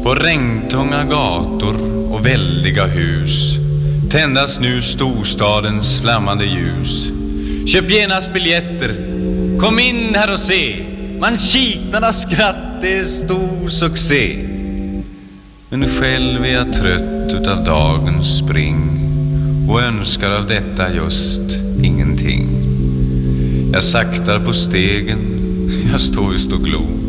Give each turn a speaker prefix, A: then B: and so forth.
A: På regntunga gator och väldiga hus tändas nu storstadens flammande ljus. Köp genast biljetter, kom in här och se. Man kiknar av skratt, det är stor succé. Men själv är jag trött utav dagens spring och önskar av detta just ingenting. Jag saktar på stegen, jag står just och glor.